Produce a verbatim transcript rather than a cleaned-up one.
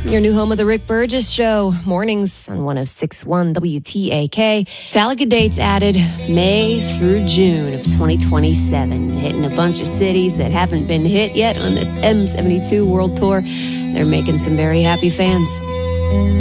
your new home of the Rick Burgess Show. Mornings on one oh six point one W T A K. Talaga dates added May through June of twenty twenty-seven. Hitting a bunch of cities that haven't been hit yet on this M seventy-two World Tour. They're making some very happy fans.